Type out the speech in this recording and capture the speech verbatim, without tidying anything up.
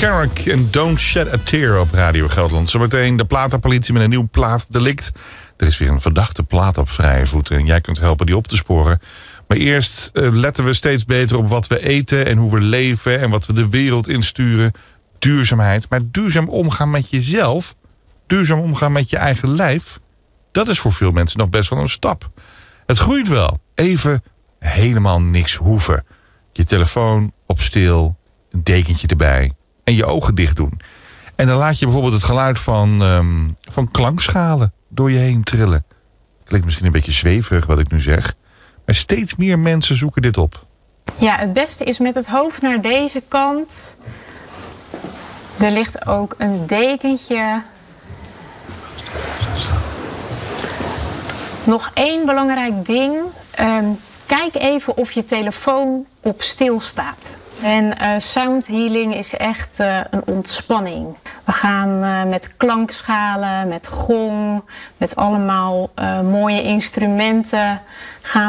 Carrick en Don't Shed a Tear op Radio Gelderland. Zometeen de platenpolitie met een nieuw plaatdelict. Er is weer een verdachte plaat op vrije voeten en jij kunt helpen die op te sporen. Maar eerst uh, letten we steeds beter op wat we eten en hoe we leven en wat we de wereld insturen. Duurzaamheid, maar duurzaam omgaan met jezelf, duurzaam omgaan met je eigen lijf, dat is voor veel mensen nog best wel een stap. Het groeit wel. Even helemaal niks hoeven. Je telefoon op stil, een dekentje erbij en je ogen dicht doen. En dan laat je bijvoorbeeld het geluid van, um, van klankschalen door je heen trillen. Klinkt misschien een beetje zweverig wat ik nu zeg. Maar steeds meer mensen zoeken dit op. Ja, het beste is met het hoofd naar deze kant. Er ligt ook een dekentje. Nog één belangrijk ding. Um, kijk even of je telefoon op stil staat. En uh, sound healing is echt uh, een ontspanning. We gaan uh, met klankschalen, met gong, met allemaal uh, mooie instrumenten gaan